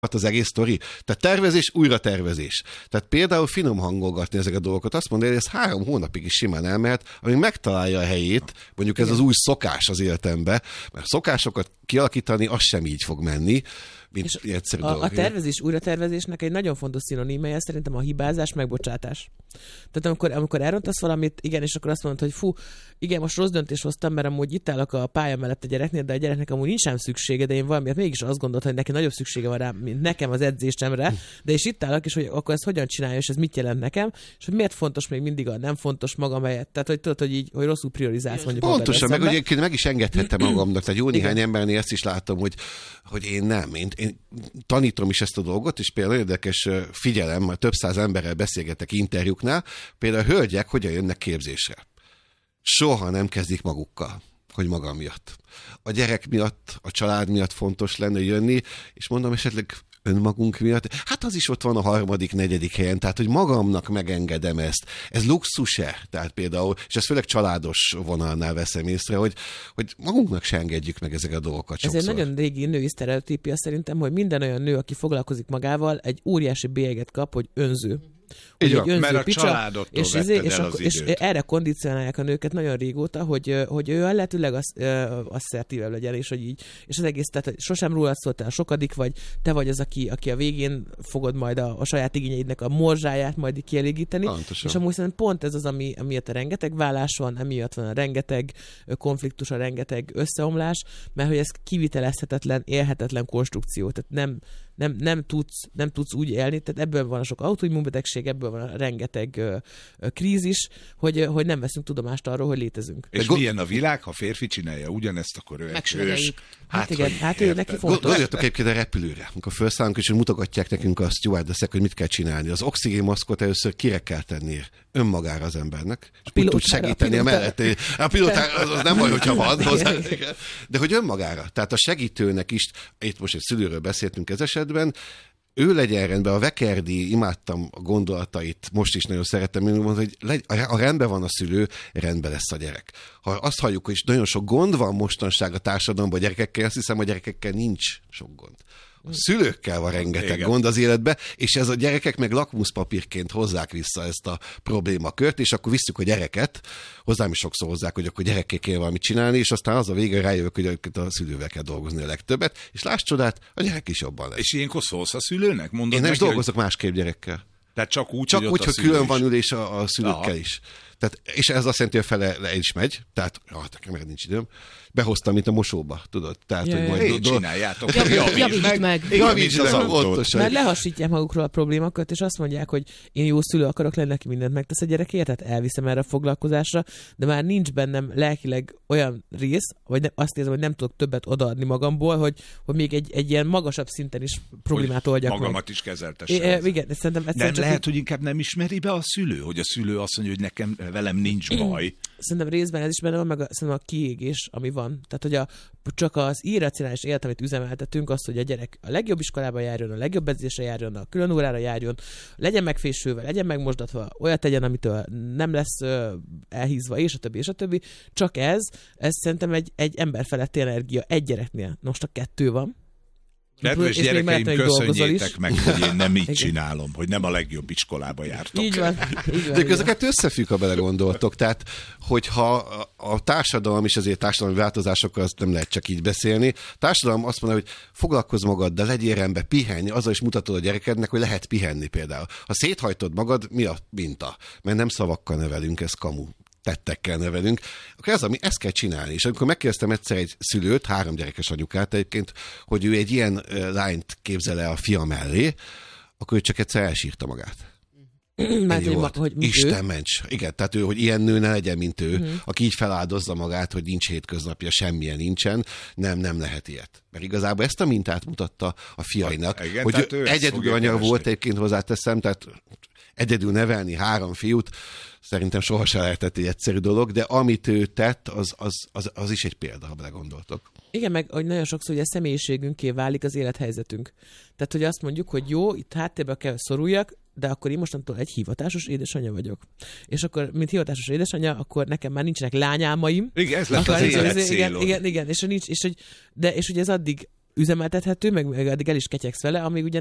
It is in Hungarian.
az egész sztori. Tehát tervezés, újra tervezés. Tehát például finom hangolgatni ezek a dolgokat. Azt mondani, hogy ez 3 hónapig is simán elmehet, amíg megtalálja a helyét, mondjuk ez az új szokás az életembe, mert szokásokat kialakítani, az sem így fog menni, mint egyszerű dolog. A tervezés, újratervezésnek egy nagyon fontos szinonimája szerintem a hibázás, megbocsátás. Tehát amikor elrontasz valamit, igen, és akkor azt mondod, hogy fú, igen, most rossz döntést hoztam, mert amúgy itt állok a pálya mellett a gyereknél, de a gyereknek amúgy nincs sem szüksége, de én valamiért mégis azt gondoltam, hogy neki nagyobb szüksége van rá, mint nekem az edzésemre, de és itt állok, és hogy akkor ezt hogyan csinálja, és ez mit jelent nekem, és hogy miért fontos még mindig a nem fontos magam helyett. Tehát, hogy tudod, hogy így, hogy rosszul priorizálsz mondjuk. Pontosan, meg hogy meg is engedhettem magamnak. Tehát jó néhány embernél ezt is látom, hogy én nem. Én tanítom is ezt a dolgot, és például érdekes figyelem, több száz emberrel beszélgetek interjúknál, például a hölgyek hogyan jönnek képzésre. Soha nem kezdik magukkal, hogy magam miatt. A gyerek miatt, a család miatt fontos lenne jönni, és mondom esetleg önmagunk miatt. Hát az is ott van a 3., 4. helyen, tehát hogy magamnak megengedem ezt. Ez luxus-e? Tehát például, és ezt főleg családos vonalnál veszem észre, hogy magunknak se engedjük meg ezek a dolgokat sokszor. Ez egy nagyon régi női sztereotípia szerintem, hogy minden olyan nő, aki foglalkozik magával, egy óriási bélyeget kap, hogy önző. Igen, mert a családottól és erre kondicionálják a nőket nagyon régóta, hogy ő a lehetőleg asszertívebb legyen, és hogy így, és az egész, tehát sosem rólad szóltál, sokadik vagy, te vagy az, aki a végén fogod majd a saját igényeidnek a morzsáját majd kielégíteni. Pontosan. És amúgy szerintem pont ez az, amiatt a rengeteg vállás van, emiatt van a rengeteg konfliktus, a rengeteg összeomlás, mert hogy ez kivitelezhetetlen, élhetetlen konstrukció. Tehát nem tudsz úgy élni, tehát ebből van a sok autoimmunbetegség, ebből van a rengeteg krízis, hogy nem veszünk tudomást arról, hogy létezünk. És milyen a világ, ha férfi csinálja ugyanezt, akkor ő egy hős. Hát igen, ő neki fontos. Gondoljatok egyébként a repülőre, amikor felszállunk, és mutogatják nekünk a stewardessek, hogy mit kell csinálni. Az oxigénmaszkot először kire kell tenni önmagára az embernek, és úgy tud segíteni a mellett. A pilótára az nem baj, hogyha van hozzá, de hogy önmagára. Tehát a segítőnek is, itt most egy szülőről beszéltünk ez esetben, ő legyen rendben, a Vekerdi, imádtam a gondolatait, most is nagyon szeretem, hogy ha rendben van a szülő, rendben lesz a gyerek. Ha azt halljuk, hogy nagyon sok gond van mostanság a társadalomban a gyerekekkel, azt hiszem, a gyerekekkel nincs sok gond. A szülőkkel van rengeteg gond az életbe, és ez a gyerekek meg lakmuszpapírként hozzák vissza ezt a problémakört, és akkor visszük a gyereket, hozzám is sokszor hozzák, hogy akkor gyerekké kell valamit csinálni, és aztán az a vége rájövök, hogy a szülővel kell dolgozni a legtöbbet, és láss csodát, a gyerek is jobban lesz. És ilyenkor szólsz a szülőnek? Mondod én nem neki, dolgozok másképp gyerekkel. Tehát csak úgy, hogy külön van ülés a szülőkkel is. Tehát, és ez azt jelenti, hogy fele le is megy, tehát nekem nincs időm. Behoztam, mint a mosóba, tudod? Tehát, hogy majd csináljátok. Javítsd meg. Javítsd az autót. Mert lehasítják magukról a problémákat, és azt mondják, hogy én jó szülő akarok lenni, neki mindent megtesz a gyerekért, tehát elviszem erre a foglalkozásra, de már nincs bennem lelkileg olyan rész, vagy azt érzem, hogy nem tudok többet odaadni magamból, hogy még egy ilyen magasabb szinten is problémát oldjak magamat meg. is kezeltessem. Igen, szerintem nem lehet, hogy inkább nem ismeri be a szülő, hogy a szülő azt mondja, hogy nekem velem nincs baj. Szerintem részben ez is benne van, meg szerintem a kiégés, ami van. Tehát, hogy csak az irracionális élet, amit üzemeltetünk, az, hogy a gyerek a legjobb iskolába járjon, a legjobb edzésre járjon, a külön órára járjon, legyen megfésülve, legyen megmosdatva, olyat tegyen, amitől nem lesz elhízva, és a többi, és a többi. Csak ez szerintem egy emberfeletti energia egy gyereknél. Most a 2 van. Kedves gyerekeim, köszönjétek meg, hogy én nem így csinálom, hogy nem a legjobb iskolába jártok. Így van. De ezeket összefügg, ha belegondoltok. Tehát, hogyha a társadalom, és ezért társadalmi változásokkal azt nem lehet csak így beszélni, a társadalom azt mondja, hogy foglalkozz magaddal, legyél rendben, pihenj, azzal is mutatod a gyerekednek, hogy lehet pihenni például. Ha széthajtod magad, mi a minta? Mert nem szavakkal nevelünk, ez kamu. Tettekkel nevelünk, akkor ezt kell csinálni. És amikor megkérdeztem egyszer egy szülőt, 3 gyerekes anyukát egyébként, hogy ő egy ilyen lányt képzel el a fia mellé, akkor ő csak egyszer elsírta magát. Isten ments. Igen, tehát ő, hogy ilyen nő ne legyen, mint ő, aki így feláldozza magát, hogy nincs hétköznapja, semmilyen nincsen, nem lehet ilyet. Mert igazából ezt a mintát mutatta a fiainak, igen, hogy ő egyedül anya volt, egyébként hozzáteszem, tehát egyedül nevelni 3 fiút, szerintem sohasem lehetett egy egyszerű dolog, de amit ő tett, az is egy példa, ha belegondoltok. Igen, meg hogy nagyon sokszor ugye a személyiségünké válik az élethelyzetünk. Tehát, hogy azt mondjuk, hogy jó, itt háttérbe kell szoruljak, de akkor én mostantól egy hivatásos édesanyja vagyok. És akkor, mint hivatásos édesanyja, akkor nekem már nincsenek lányálmaim. Igen, ez lett az életcélod. Igen, és hogy ez addig üzemeltethető, meg addig el is ketyegsz vele, amíg ugye